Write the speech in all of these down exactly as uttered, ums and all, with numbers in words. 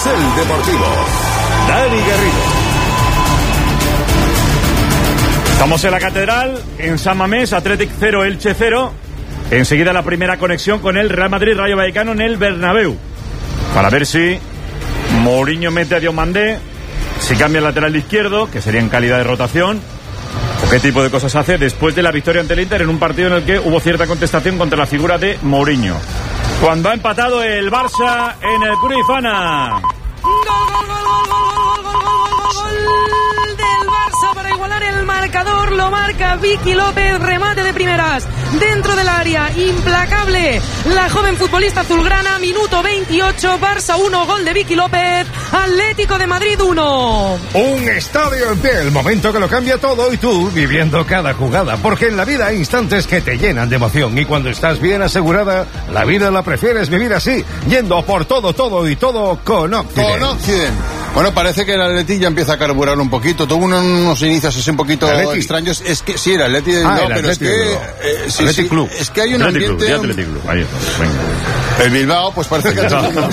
Carrusel Deportivo. Dani Garrido. Estamos en la Catedral, en San Mamés, Athletic cero, Elche cero. Enseguida la primera conexión con el Real Madrid Rayo Vallecano en el Bernabéu. Para ver si Mourinho mete a Diomandé, si cambia el lateral izquierdo, que sería en calidad de rotación, o qué tipo de cosas hace después de la victoria ante el Inter en un partido en el que hubo cierta contestación contra la figura de Mourinho. Cuando ha empatado el Barça en el Cruyff Arena. Para igualar el marcador, lo marca Vicky López, remate de primeras dentro del área, implacable la joven futbolista azulgrana. Minuto veintiocho, Barça uno, gol de Vicky López, Atlético de Madrid uno. Un estadio en pie, el momento que lo cambia todo, y tú viviendo cada jugada, porque en la vida hay instantes que te llenan de emoción, y cuando estás bien asegurada, la vida la prefieres vivir así, yendo por todo, todo y todo con Occident. Con Occident. Bueno, parece que el Atleti ya empieza a carburar un poquito. Tuvo unos inicios así un poquito extraños. Es que sí, el Atleti de Bilbao, ah, pero es que eh, sí, Atleti sí, Club. Es que hay un Atleti ambiente. Club, Atleti Club. Ahí está. Venga. El Bilbao, pues parece que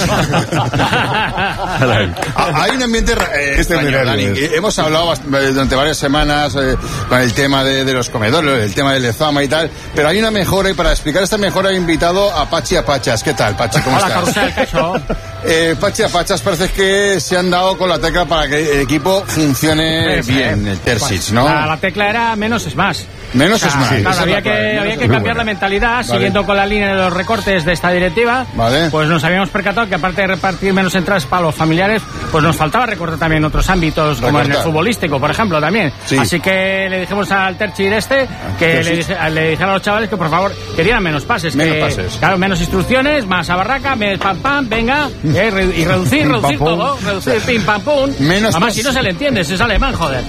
hay un ambiente eh, este extraño, Dani. Hemos hablado durante varias semanas eh, con el tema de, de los comedores, el tema del Lezama y tal, pero hay una mejora, y para explicar esta mejora he invitado a Pachi Apachas. ¿Qué tal, Pachi? ¿Cómo Hola, estás? Carrusel, ¿qué show? Eh, Pachi Apachas, parece que se han dado con la tecla para que el equipo funcione sí, bien, sí. El Terzic, ¿no? La, la tecla era menos es más. Menos o sea, es más. Claro, Esa había la que, clave, había que es cambiar buena. la mentalidad, Vale. siguiendo con la línea de los recortes de esta directiva. Vale. Pues nos habíamos percatado que aparte de repartir menos entradas para los familiares, pues nos faltaba recortar también en otros ámbitos, como Recortar. en el futbolístico, por ejemplo, también. Sí. Así que le dijimos al Terzic este que Terzic. le, dije, le dijera a los chavales que por favor que dieran menos pases. Menos que, pases. Claro, menos instrucciones, más a barraca, menos pam pam, venga, eh, re, y reducir, reducir todo, reducir, pim pam pum. Menos Además, pas- si no se le entiende, si es alemán, joder.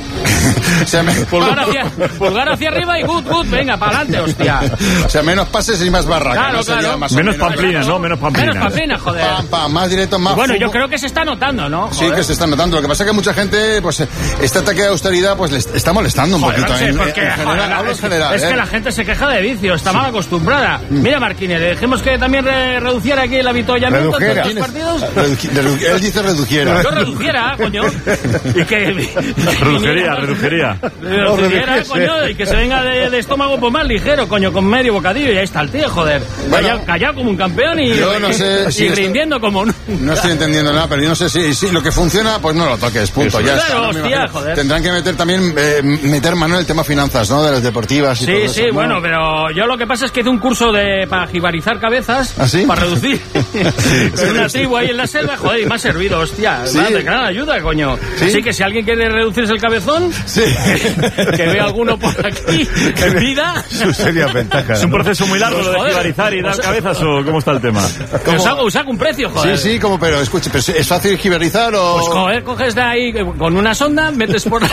O sea, me- Pulgar hacia, pulgar hacia arriba y good, good, venga, para adelante, hostia. o sea, menos pases y más barraca. Claro, ¿no? Sería claro. más o Menos menos. pamplinas, ¿no? Menos pamplinas. Menos pamplinas, joder. Pam, pam, más directo, más Bueno, yo fútbol. creo que se está notando, ¿no? Sí, Joder. que se está notando. Lo que pasa es que mucha gente, pues, este ataque de austeridad, pues, le está molestando un Joder, poquito. no sé, en, porque, en general, joder, hablo en es, que- general, es ¿eh? que la gente se queja de vicio, está mal acostumbrada. Mira, Marquínez, le dijimos que también re- reduciera aquí el avituallamiento en Redujera. todos los partidos. Reduji- redu- Él dice reduciera. Yo redujera, coño. Y que... Redujería, redujería. Redujería, coño, y que se venga de, de estómago pues más ligero, coño, con medio bocadillo, y ahí está el tío, joder. Bueno, callado, callado como un campeón y, yo no sé y si esto- rindiendo como un... No estoy entendiendo nada, pero yo no sé si, si lo que funciona, pues no lo toques, punto. Eso. Ya Claro, está, no me hostia, imagino. joder. Tendrán que meter también, eh, meter mano en el tema finanzas, ¿no? De las deportivas y Sí, todo sí, eso, ¿no? bueno, pero yo lo que pasa es que hice un curso de para jibarizar cabezas, ¿Ah, sí? para reducir con una tribu ahí en la selva, joder, y me ha servido, hostia, Sí. va, de gran ayuda, coño. Sí. Así que si alguien quiere reducirse el cabezón, Sí. que vea alguno por aquí en vida, Sus serias ventajas. ¿Es un ¿no? proceso muy largo lo de Joder. jibarizar y dar cabezas o cómo está el tema? que os hago, os hago un precio, joder. Sí, sí, como, pero escuche, pero ¿es fácil jibarizar o...? Pues joder, coges de ahí eh, con una sonda, metes por la,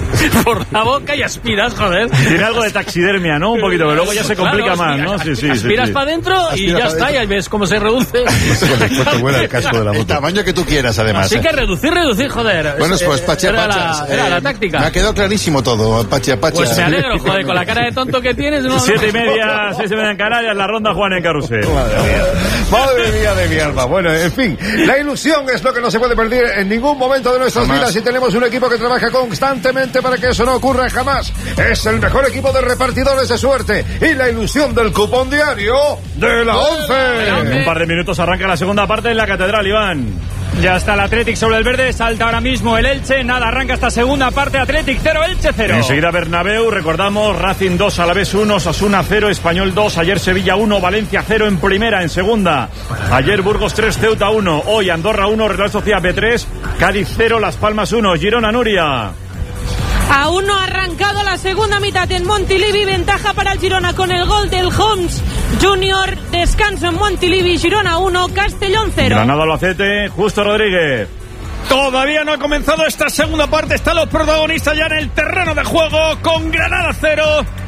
por la boca y aspiras, joder. Tiene algo de taxidermia, ¿no? Un poquito, pero luego ya se complica Claro, más, ¿no? aspira- Sí, sí, sí. Aspiras sí. para adentro y Aspiras ya pa' está, dentro. y ahí ves cómo se reduce. Después te vuela el casco de la El moto. tamaño que tú quieras, además. Así ¿eh? que reducir, reducir, joder. Bueno, Es- pues eh, Pachi era Apachas. la, era eh, la táctica. Me ha quedado clarísimo todo, Pachi Apachas. Pues me alegro, joder, con la cara de tonto que tienes. No, no. Siete y media, seis y media en Canarias, la ronda Juan en Carrusel. Madre mía. Madre mía de mi alma. Bueno, en fin, la ilusión es lo que no se puede perder en ningún momento de nuestras Jamás. vidas, y tenemos un equipo que trabaja constantemente para que eso no ocurra jamás. Es el mejor equipo de repartidores de suerte y la ilusión del cupón diario de la En once. un par de minutos arranca la segunda parte en la Catedral, Iván. Ya está el Athletic sobre el verde, salta ahora mismo el Elche, nada, arranca esta segunda parte, Athletic cero, Elche cero. Enseguida Bernabéu, recordamos, Racing dos, Alavés uno, Osasuna cero, Español dos, ayer Sevilla uno, Valencia cero en primera, en segunda. Ayer Burgos tres, Ceuta uno, hoy Andorra uno, Real Sociedad B tres, Cádiz cero, Las Palmas uno, Girona Nuria. Aún no ha arrancado la segunda mitad en Montilivi, ventaja para el Girona con el gol del Homs Junior, descanso en Montilivi, Girona uno, Castellón cero. Granada Albacete, Justo Rodríguez. Todavía no ha comenzado esta segunda parte, están los protagonistas ya en el terreno de juego con Granada cero,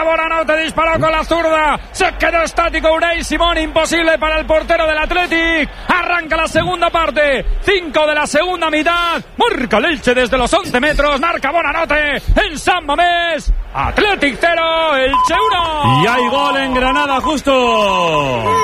Venga, Bonanote disparó con la zurda. Se quedó estático Unai Simón. Imposible para el portero del Athletic. Arranca la segunda parte. Cinco de la segunda mitad. Marca el Elche desde los once metros. Marca Bonanote en San Mamés. Athletic cero, Elche uno. Y hay gol en Granada justo. ¡Gol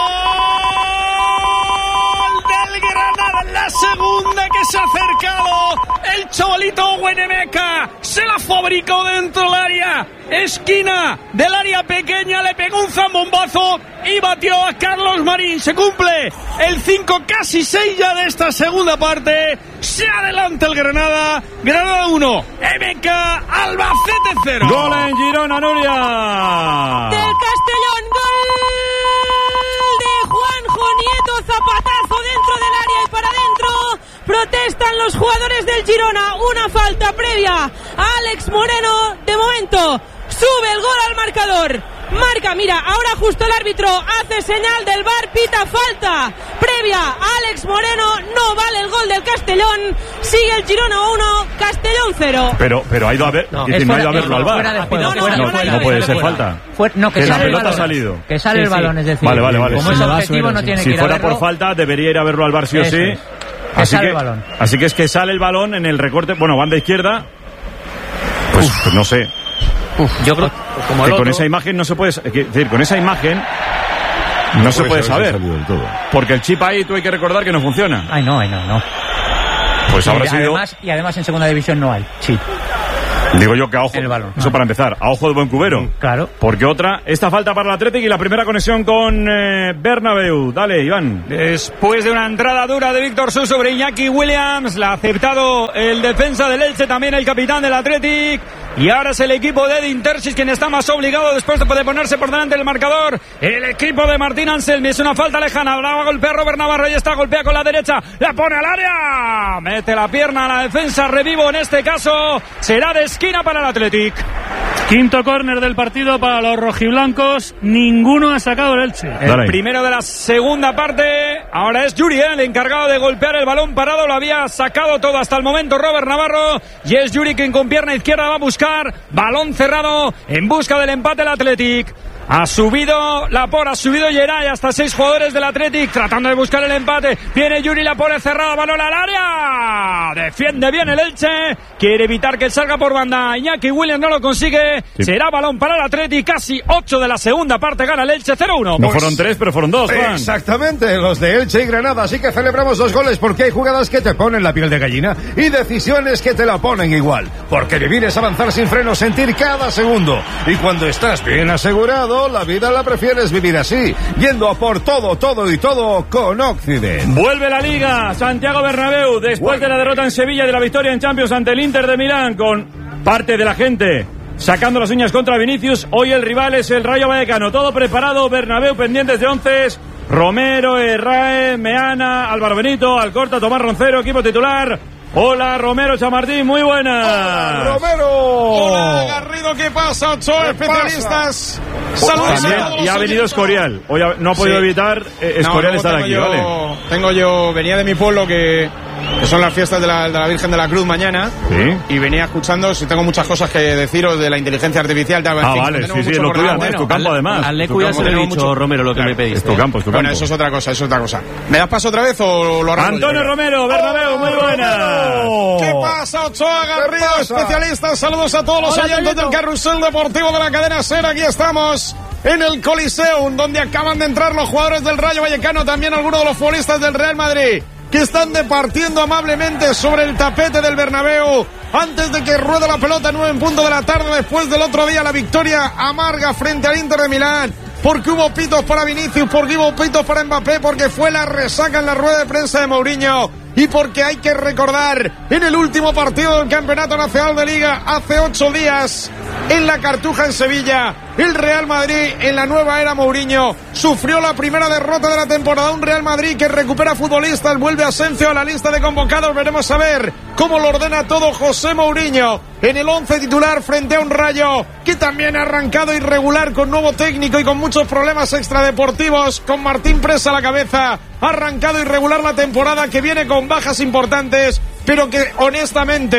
del Granada en la segunda que se ha acercado! El chavalito Huenemeca se la fabricó dentro del área. Esquina del área pequeña, le pegó un zambombazo y batió a Carlos Marín. Se cumple el cinco, casi seis ya de esta segunda parte. Se adelanta el Granada. Granada uno, M K Albacete cero. Gol en Girona, Nuria. Del Castellón, gol de Juanjo Nieto, zapatazo dentro del área y para adentro. Protestan los jugadores del Girona. Una falta previa a Alex Moreno. De momento sube el gol al marcador. Marca, mira, ahora justo el árbitro hace señal del V A R, pita falta previa a Alex Moreno. No vale el gol del Castellón. Sigue el Girona uno, Castellón cero. Pero, pero ha ido a ver, no, es no fuera, ha ido a verlo al V A R. Fuera de juego, no, no, fuera, no, fuera, no puede ser fuera. falta. Fuera, no, que, que sale la el pelota balón. ha salido. Que sale sí, el balón, sí. es decir. Vale, vale, vale. Como sí. es objetivo, no tiene si que ir fuera a verlo. por falta, debería ir a verlo al V A R sí o sí. Es. Que Así sale que, el balón. así que es que sale el balón en el recorte. Bueno, banda izquierda. Pues, pues no sé. Uf, yo creo como que con esa imagen no se puede. Es decir, con esa imagen. No, no se puede saber. Porque el chip ahí tú hay que recordar que no funciona. Ay, no, ay, no, no. Pues habrá y, sido. Además, y además en segunda división no hay chip. Digo yo que a ojo. El balón. Eso no. para empezar. A ojo de buen cubero. Claro. Porque otra. Esta falta para el Athletic y la primera conexión con eh, Bernabéu. Dale, Iván. Después de una entrada dura de Víctor Su sobre Iñaki Williams, la ha aceptado el defensa del Elche, también el capitán del Athletic. Y ahora es el equipo de Edin Terzic quien está más obligado después de poder ponerse por delante del marcador. El equipo de Martín Anselmi. Es una falta lejana. Ahora va a golpear Robert Navarro y está golpea con la derecha. La pone al área. Mete la pierna a la defensa. Revivo en este caso. Será de esquina para el Athletic. Quinto córner del partido para los rojiblancos. Ninguno ha sacado el Elche. El primero de la segunda parte. Ahora es Yuri, ¿eh? el encargado de golpear el balón parado. Lo había sacado todo hasta el momento Robert Navarro. Y es Yuri quien con pierna izquierda va a buscar. Balón cerrado en busca del empate el Athletic. Ha subido Laporte, ha subido Geray, hasta seis jugadores del Athletic tratando de buscar el empate. Viene Yuri, la pone cerrada, balón al área. Defiende bien el Elche. Quiere evitar que salga por banda. Iñaki Williams no lo consigue. Sí. Será balón para el Athletic. Casi ocho de la segunda parte. Gana el Elche cero uno. No pues, fueron tres, pero fueron dos, Juan. Exactamente, los de Elche y Granada. Así que celebramos dos goles porque hay jugadas que te ponen la piel de gallina y decisiones que te la ponen igual. Porque vivir es avanzar sin freno, sentir cada segundo. Y cuando estás bien asegurado, la vida la prefieres vivir así, yendo a por todo, todo y todo con Occident. Vuelve la Liga, Santiago Bernabéu, después de la derrota en Sevilla y de la victoria en Champions ante el Inter de Milán, con parte de la gente sacando las uñas contra Vinicius. Hoy el rival es el Rayo Vallecano. Todo preparado, Bernabéu pendientes de once. Romero, Herrae, Meana, Álvaro Benito, Alcorta, Tomás Roncero, equipo titular. Hola, Romero Chamartín, muy buenas. Hola, Romero. Hola, Garrido, ¿qué pasa? Ocho especialistas. Saludos a todos. Y ha venido Escorial. Hoy no ha podido sí. evitar eh, Escorial no, estar aquí, yo, ¿vale? Tengo yo, venía de mi pueblo que, que son las fiestas de la, de la Virgen de la Cruz mañana. Sí. Y venía escuchando, si tengo muchas cosas que deciros de la inteligencia artificial. Tal, ah, fin, vale, sí, sí, es lo tuyo, es tu campo además. Al Lecu ya se lo he dicho, Romero, lo que me pediste. Es tu campo, es tu campo. Bueno, eso es otra cosa, eso es otra cosa. ¿Me das paso otra vez o lo arranco? Antonio yo? Romero, Bernabéu, muy buenas. ¿Qué pasa, Ochoa, Garrido, especialistas? Saludos a todos los Hola, oyentes del Carrusel Deportivo de la cadena SER. Aquí estamos en el Coliseum, donde acaban de entrar los jugadores del Rayo Vallecano, también algunos de los futbolistas del Real Madrid, que están departiendo amablemente sobre el tapete del Bernabéu antes de que ruede la pelota nueve en punto de la tarde, después del otro día la victoria amarga frente al Inter de Milán. Porque hubo pitos para Vinicius, porque hubo pitos para Mbappé, porque fue la resaca en la rueda de prensa de Mourinho y porque hay que recordar en el último partido del Campeonato Nacional de Liga hace ocho días en la Cartuja en Sevilla, el Real Madrid en la nueva era Mourinho sufrió la primera derrota de la temporada. Un Real Madrid que recupera futbolistas, vuelve Asensio a la lista de convocados. Veremos a ver cómo lo ordena todo José Mourinho en el once titular frente a un Rayo que también ha arrancado irregular con nuevo técnico y con muchos problemas extradeportivos, con Martín Presa a la cabeza. Ha arrancado irregular la temporada, que viene con bajas importantes, pero que honestamente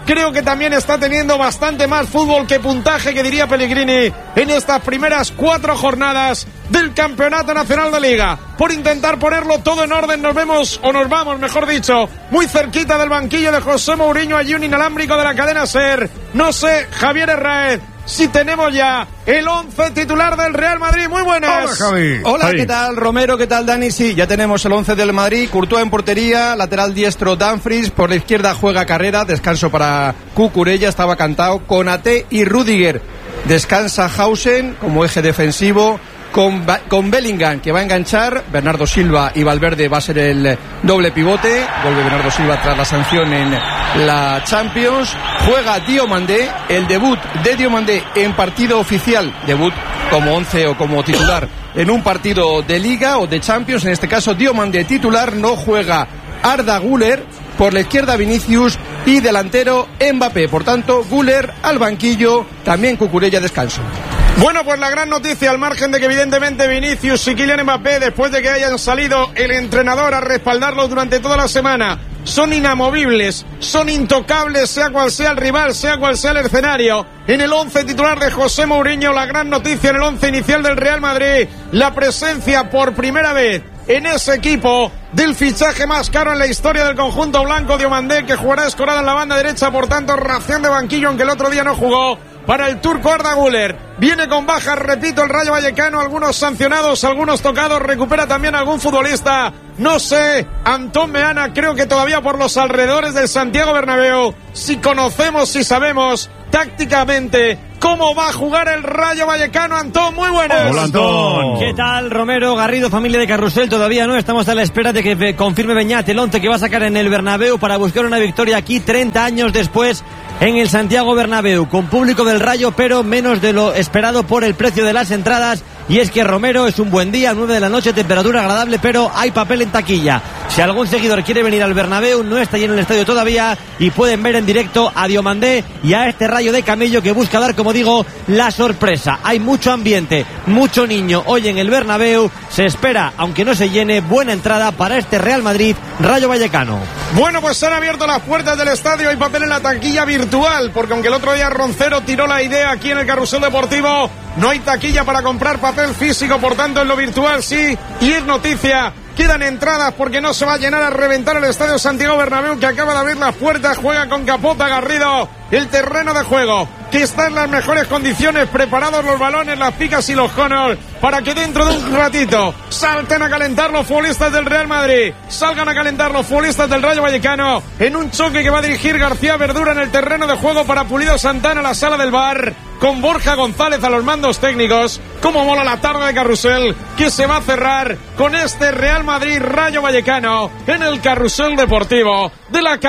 creo que también está teniendo bastante más fútbol que puntaje, que diría Pellegrini, en estas primeras cuatro jornadas del Campeonato Nacional de Liga. Por intentar ponerlo todo en orden, nos vemos, o nos vamos, mejor dicho, muy cerquita del banquillo de José Mourinho, allí un inalámbrico de la cadena SER. No sé, Javier Herráez, si tenemos ya el once titular del Real Madrid. Muy buenas. Hola, Javi. Hola, Javi. ¿Qué tal, Romero? ¿Qué tal, Dani? Sí, ya tenemos el once del Madrid. Courtois en portería, lateral diestro Dumfries, por la izquierda juega Carrera, descanso para Cucurella, estaba cantado, Konaté y Rüdiger. Descansa Hausen como eje defensivo, con, con Bellingham, que va a enganchar. Bernardo Silva y Valverde va a ser el doble pivote. Vuelve Bernardo Silva tras la sanción en la Champions. Juega Diomandé, el debut de Diomandé en partido oficial, debut como once o como titular en un partido de Liga o de Champions. En este caso Diomandé titular, no juega Arda Güler. Por la izquierda Vinicius y delantero Mbappé. Por tanto, Güler al banquillo, también Cucurella descanso. Bueno, pues la gran noticia, al margen de que evidentemente Vinicius y Kylian Mbappé, después de que hayan salido el entrenador a respaldarlos durante toda la semana, son inamovibles, son intocables, sea cual sea el rival, sea cual sea el escenario. En el once titular de José Mourinho, la gran noticia en el once inicial del Real Madrid, la presencia por primera vez en ese equipo del fichaje más caro en la historia del conjunto blanco, Diomandé, que jugará escorado en la banda derecha, por tanto ración de banquillo, aunque el otro día no jugó, para el turco Arda Güler. Viene con bajas, repito, el Rayo Vallecano, algunos sancionados, algunos tocados, recupera también algún futbolista, no sé, Antón Meana, creo que todavía por los alrededores del Santiago Bernabéu. Si conocemos, si sabemos tácticamente cómo va a jugar el Rayo Vallecano. Antón, muy buenas. Hola, Antón. ¿Qué tal, Romero, Garrido, familia de Carrusel? Todavía no, estamos a la espera de que confirme Beñat el once que va a sacar en el Bernabéu para buscar una victoria aquí treinta años después en el Santiago Bernabéu, con público del Rayo, pero menos de lo esperado por el precio de las entradas. Y es que, Romero, es un buen día, nueve de la noche, temperatura agradable, pero hay papel en taquilla. Si algún seguidor quiere venir al Bernabéu, no está lleno el estadio todavía y pueden ver en directo a Diomandé y a este Rayo de Camello que busca dar, como digo, la sorpresa. Hay mucho ambiente, mucho niño hoy en el Bernabéu. Se espera, aunque no se llene, buena entrada para este Real Madrid Rayo Vallecano. Bueno, pues se han abierto las puertas del estadio, hay papel en la taquilla virtual, porque aunque el otro día Roncero tiró la idea aquí en el Carrusel Deportivo, no hay taquilla para comprar papel físico, por tanto en lo virtual sí, y es noticia. Quedan entradas porque no se va a llenar a reventar el estadio Santiago Bernabéu, que acaba de abrir las puertas, juega con Capota Garrido el terreno de juego, que está en las mejores condiciones, preparados los balones, las picas y los conos, para que dentro de un ratito salten a calentar los futbolistas del Real Madrid, salgan a calentar los futbolistas del Rayo Vallecano, en un choque que va a dirigir García Verdura en el terreno de juego para Pulido Santana, la sala del bar, con Borja González a los mandos técnicos. Cómo mola la tarde de Carrusel, que se va a cerrar con este Real Madrid Rayo Vallecano en el Carrusel Deportivo de la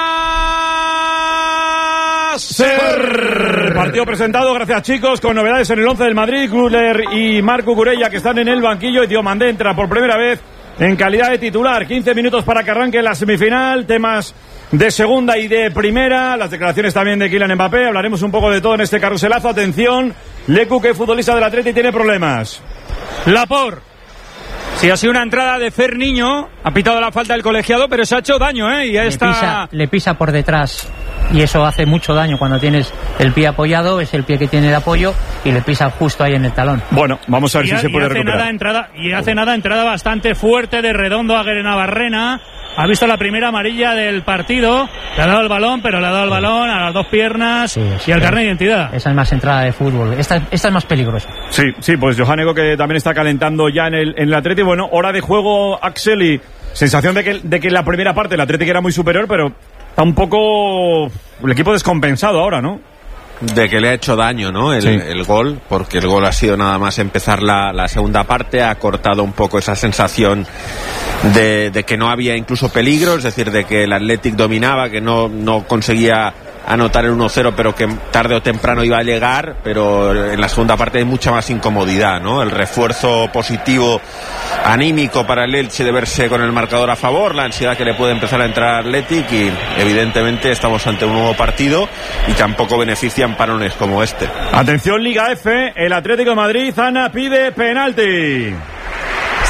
cadena SER. Partido presentado, gracias chicos, con novedades en el once del Madrid. Güler y Marco Cucurella, que están en el banquillo, y Diomandé entra por primera vez en calidad de titular. quince minutos para que arranque la semifinal, temas de segunda y de primera, las declaraciones también de Kylian Mbappé. Hablaremos un poco de todo en este carruselazo. Atención, Lecu, que futbolista del Atleti tiene problemas. Lapor. Sí, ha sido una entrada de Fer Niño, ha pitado la falta del colegiado, pero se ha hecho daño, ¿eh? Y le, está... pisa, le pisa por detrás y eso hace mucho daño cuando tienes el pie apoyado, es el pie que tiene de apoyo y le pisa justo ahí en el talón. Bueno, vamos a ver y si ha, se puede hace recuperar. Nada entrada, y hace nada entrada bastante fuerte de Redondo a Guerenabarrena. Ha visto la primera amarilla del partido, le ha dado el balón, pero le ha dado el balón a las dos piernas sí, sí, y al carnet de identidad. Esa es más entrada de fútbol, esta, esta es más peligrosa. Sí, sí, pues Johannego, que también está calentando ya en el, en el Atleti. Bueno, hora de juego, Axel, y sensación de que, de que en la primera parte el Atleti era muy superior, pero está un poco el equipo descompensado ahora, ¿no? De que le ha hecho daño, ¿no? El, sí. el gol, porque el gol ha sido nada más empezar la, la segunda parte, ha cortado un poco esa sensación de, de que no había incluso peligro, es decir, de que el Athletic dominaba, que no, no conseguía anotar el uno cero, pero que tarde o temprano iba a llegar, pero en la segunda parte hay mucha más incomodidad, ¿no? El refuerzo positivo anímico para el Elche de verse con el marcador a favor, la ansiedad que le puede empezar a entrar al Athletic, y evidentemente estamos ante un nuevo partido y tampoco benefician parones como este. Atención, Liga F, el Atlético de Madrid, Ana pide penalti.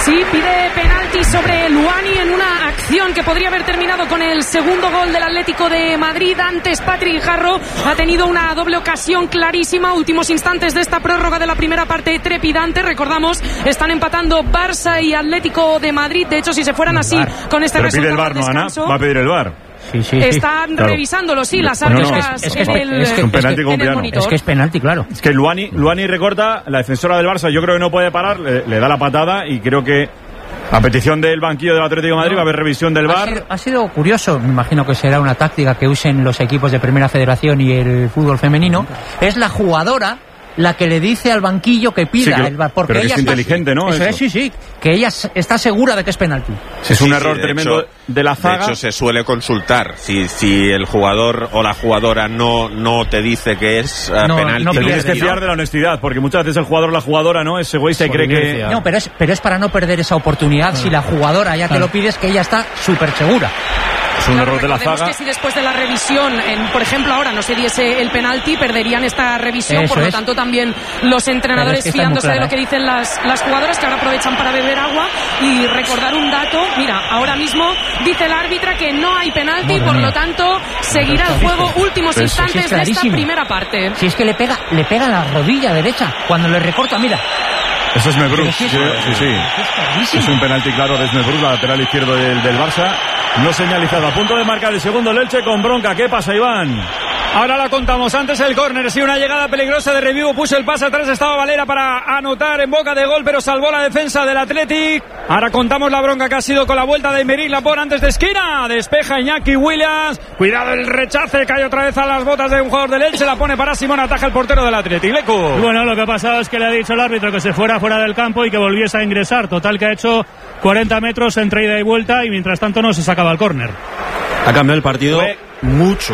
Sí, pide penalti sobre Luani en una acción que podría haber terminado con el segundo gol del Atlético de Madrid. Antes Patrick Jarro ha tenido una doble ocasión clarísima. Últimos instantes de esta prórroga de la primera parte trepidante. Recordamos, están empatando Barça y Atlético de Madrid. De hecho, si se fueran así con este Pero pide resultado el VAR, ¿no, Ana? Va a pedir el VAR. Sí, sí. Están Claro. revisándolo, sí, las No, no, árbitras es que es- en es que- el, es que- un penalti con en el piano. monitor. Es que es penalti, claro. Es que Luani, Luani recorta, la defensora del Barça, yo creo que no puede parar, le, le da la patada y creo que a petición del banquillo del Atlético de Madrid va a haber revisión del Ha VAR. sido, ha sido curioso, me imagino que será una táctica que usen los equipos de Primera Federación y el fútbol femenino. Es la jugadora la que le dice al banquillo que pida Sí, que- el VAR, porque pero que ella es está- inteligente, ¿no? Eso Eso. es, sí, sí, que ella s- está segura de que es penalti. Si es un Sí, error sí, de tremendo hecho- de la zaga. De hecho, se suele consultar. Si, si el jugador o la jugadora no, no te dice que es eh, no, penalti. no te tienes que ¿no? fiar de la honestidad, porque muchas veces el jugador o la jugadora no es egoísta y cree que... No, pero es, pero es para no perder esa oportunidad. Si la jugadora ya te lo pides, que ella está súper segura. Es un Claro, error de la recordemos zaga. que si después de la revisión, en, por ejemplo, ahora no se diese el penalti, perderían esta revisión. Eso por lo es. tanto, también los entrenadores Pero es que está muy fiándose de clara, lo que dicen las, las jugadoras, que ahora aprovechan para beber agua. Y recordar un dato, mira, ahora mismo dice el árbitra que no hay penalti, Madre por mía. lo tanto seguirá el juego últimos Pero sí, sí, es instantes de esta clarísimo. primera parte. Si es que le pega, le pega en la rodilla derecha cuando le recorta, mira. Eso es Mebruz, Pero sí, sí, sí, sí. clarísimo. Es un penalti claro de Mebruz, la lateral izquierdo del, del Barça. No señalizado, a punto de marcar el segundo el Elche con bronca. ¿Qué pasa, Iván? Ahora la contamos. Antes el córner, sí, una llegada peligrosa de Revivo. Puso el pase atrás, estaba Valera para anotar en boca de gol, pero salvó la defensa del Athletic. Ahora contamos la bronca que ha sido con la vuelta de Aymeric Laporte antes de esquina. Despeja Iñaki Williams. Cuidado el rechace, cae otra vez a las botas de un jugador del Elche. La pone para Simón, ataja el portero del Athletic. Lecu. Bueno, lo que ha pasado es que le ha dicho el árbitro que se fuera fuera del campo y que volviese a ingresar. Total que ha hecho cuarenta metros entre ida y vuelta y mientras tanto no se sacaba el córner. Ha cambiado el partido Fue- mucho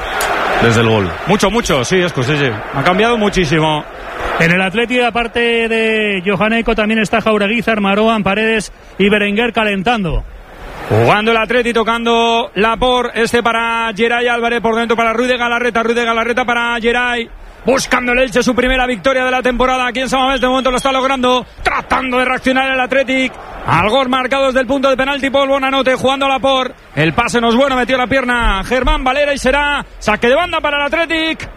desde el gol. Mucho, mucho, sí, es que sí, sí. Ha cambiado muchísimo. En el Atleti, aparte de Johanneco, también está Jaureguizar, Maroan, Paredes y Berenguer calentando. Jugando el Atleti, tocando Laporte, este para Geray Álvarez, por dentro para Ruiz de Galarreta, Ruiz de Galarreta para Geray. Buscando el Elche su primera victoria de la temporada aquí en San Mamés, de momento lo está logrando, tratando de reaccionar el Athletic. Al gol marcado desde el punto de penalti por Bonanote, jugando a Laporte. El pase no es bueno, metió la pierna Germán Valera y será saque de banda para el Athletic.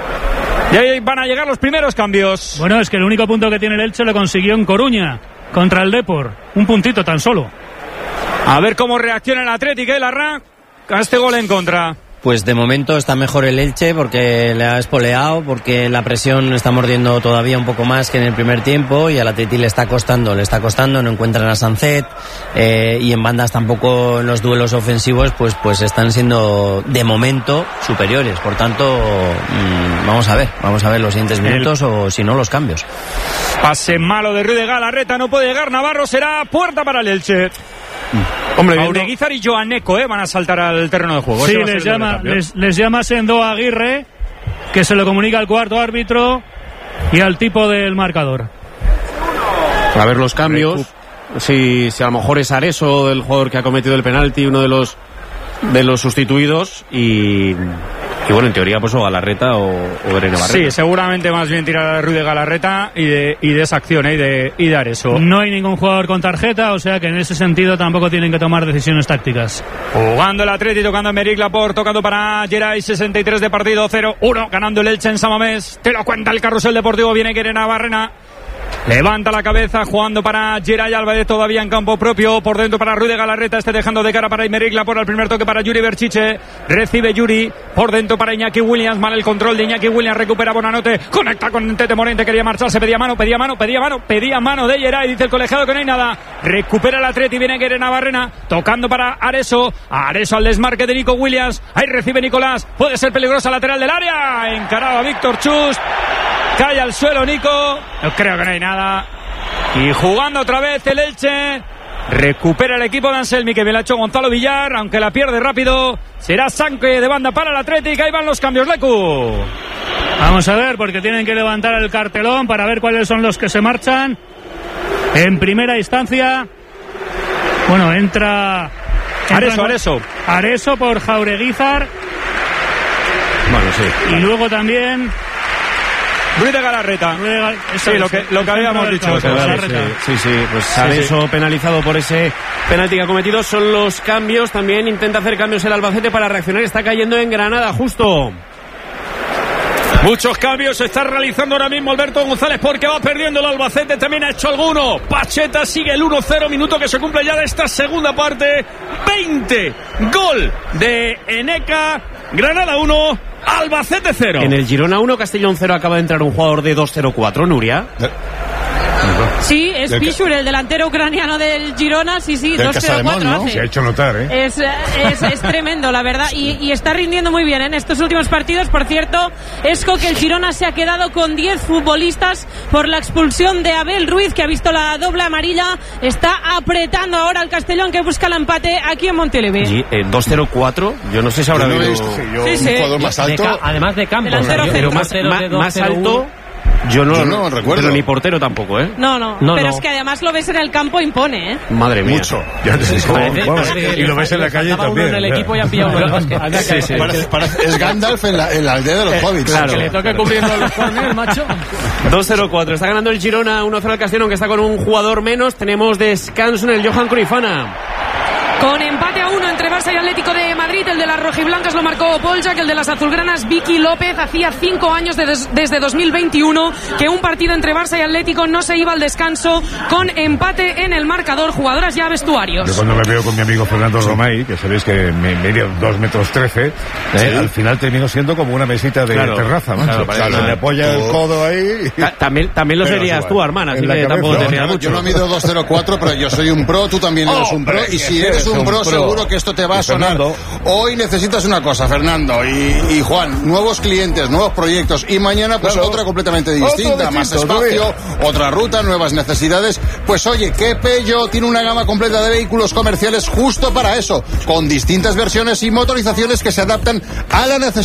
Y ahí van a llegar los primeros cambios. Bueno, es que el único punto que tiene el Elche lo consiguió en Coruña, contra el Depor. Un puntito tan solo. A ver cómo reacciona el Athletic, ¿eh? Larra, a este gol en contra. Pues de momento está mejor el Elche porque le ha espoleado, porque la presión está mordiendo todavía un poco más que en el primer tiempo y al Atleti le está costando, le está costando, no encuentran a Sancet eh, y en bandas tampoco en los duelos ofensivos pues pues están siendo de momento superiores. Por tanto, mmm, vamos a ver, vamos a ver los siguientes minutos el... o si no los cambios. Pase malo de Ruiz de Galarreta, no puede llegar Navarro, será puerta para el Elche. Hombre, Jaureguizar y Joaneco eh, van a saltar al terreno de juego. Sí, les llama, les, les llama Sendo Aguirre, que se lo comunica al cuarto árbitro y al tipo del marcador. A ver los cambios. Si, si a lo mejor es Areso, el jugador que ha cometido el penalti, uno de los de los sustituidos y, y bueno, en teoría pues o Galarreta o, o Verena Barrera. Sí, seguramente más bien tirar a Ruiz de Galarreta y de, y de esa acción ¿eh? y, de, y de Areso. No hay ningún jugador con tarjeta, o sea que en ese sentido tampoco tienen que tomar decisiones tácticas. Jugando el Atleti, tocando a Aymeric Laporte, tocando para Geray, sesenta y tres de partido, cero uno, ganando el Elche en San Mamés. Te lo cuenta el carrusel deportivo, viene Guerena Barrena. Levanta la cabeza, jugando para Geray Álvarez, todavía en campo propio, por dentro para Ruiz de Galarreta, este dejando de cara para Aymeric Laporte, al primer toque para Yuri Berchiche, recibe Yuri, por dentro para Iñaki Williams, mal el control de Iñaki Williams, recupera Bonanote, conecta con Tete Morente, quería marcharse, pedía mano, pedía mano, pedía mano, pedía mano de Geray, dice el colegiado que no hay nada, recupera el Atleti, viene Guerena Barrena, tocando para Areso, Areso al desmarque de Nico Williams, ahí recibe Nicolás, puede ser peligrosa lateral del área, encarado a Víctor Chust, cae al suelo Nico, no creo que no hay nada. Y jugando otra vez el Elche, recupera el equipo de Anselmi, que bien la ha hecho Gonzalo Villar, aunque la pierde rápido, será saque de banda para el Atlético. Ahí van los cambios, Lecu. Vamos a ver, porque tienen que levantar el cartelón para ver cuáles son los que se marchan. En primera instancia, bueno, entra... entra Areso, Areso. Areso por Jaureguizar. Bueno, sí. Y luego también Ruiz de Galarreta. Sí, lo que, lo que habíamos dicho. Sí, sí, sí, pues Areso sí, sí. penalizado por ese penalti que ha cometido. Son los cambios, también intenta hacer cambios el Albacete para reaccionar, está cayendo en Granada justo. Muchos cambios se está realizando ahora mismo Alberto González porque va perdiendo el Albacete, también ha hecho alguno. Pacheta sigue el uno cero, minuto que se cumple ya de esta segunda parte. veinte, gol de Eneca, Granada uno, Albacete cero. En el Girona uno, Castellón cero acaba de entrar un jugador de dos cero cuatro, Nuria. Sí, es Pichur, el delantero ucraniano del Girona, sí, sí, dos cero cuatro ¿no? Se ha hecho notar, ¿eh? Es, es, es tremendo, la verdad, y, y está rindiendo muy bien en estos últimos partidos. Por cierto, Esco, que el Girona se ha quedado con diez futbolistas por la expulsión de Abel Ruiz, que ha visto la doble amarilla. Está apretando ahora al Castellón, que busca el empate aquí en Montilivi. Sí, eh, dos cero cuatro, yo no sé si habrá habido sí, yo, sí, sí. un jugador más alto. De, además de campo, pero más, más, más alto... Yo no, Yo no recuerdo. Pero ni portero tampoco, ¿eh? No, no, no pero no. es que además lo ves en el campo, impone, ¿eh? Madre mía. Mucho. Ya te digo, Parece, vamos, parece y lo ves en la calle también. Uno en el equipo y han pillado uno en el sí, sí. Parece, parece, es Gandalf en la, en la aldea de los eh, hobbits. Claro. Que le toque cubriendo los corners, macho. dos cero cuatro. Está ganando el Girona uno cero al Castellón, que está con un jugador menos. Tenemos descanso en el Johan Cruyffana. Con empate a uno entre Barça y Atlético de Madrid, el de las rojiblancas lo marcó Poljak, el de las azulgranas Vicky López. Hacía cinco años de des, desde dos mil veintiuno que un partido entre Barça y Atlético no se iba al descanso con empate en el marcador. Jugadoras ya vestuarios. Yo cuando me veo con mi amigo Fernando Romay, que sabéis que me mide dos metros trece, sí. eh, al final termino siendo como una mesita de claro, terraza, macho. Claro, claro, me apoya el codo ahí. Y... También, también lo serías tú, hermana, así que tampoco te rías mucho. Yo no mido dos cero cuatro, pero yo soy un pro, tú también eres oh, un pro, y si eres un pro, pro, seguro que esto te va a sonar. Fernando. Hoy necesitas una cosa, Fernando y, y Juan, nuevos clientes, nuevos proyectos, y mañana pues claro. otra completamente distinta, más espacio, otra ruta, nuevas necesidades. Pues oye, que Peugeot tiene una gama completa de vehículos comerciales justo para eso, con distintas versiones y motorizaciones que se adaptan a la necesidad